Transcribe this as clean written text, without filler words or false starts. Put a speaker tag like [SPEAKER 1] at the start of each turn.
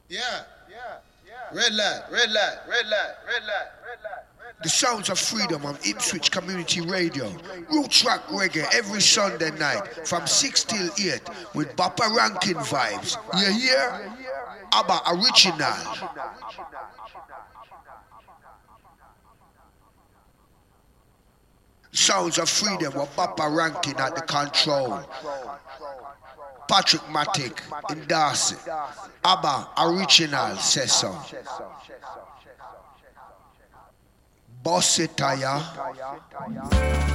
[SPEAKER 1] Yeah. Red light, red light, red light, red light, red light, red light.
[SPEAKER 2] The Sounds of Freedom on Ipswich Community Radio. Roots rock reggae every Sunday night from 6 till 8 with Bappa Rankin vibes. You hear? ABBA Original. Sounds of Freedom with Bappa Rankin at the control. Patrick Matic in Darcy. ABBA Original says so. Boss it,